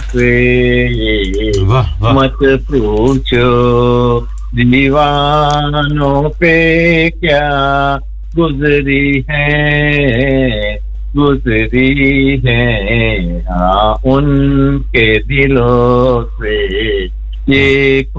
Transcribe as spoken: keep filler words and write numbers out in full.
से वाह वाह मत पूछो दीवानों पे क्या गुजरी है गुजरी है हाँ उनके दिलों से ये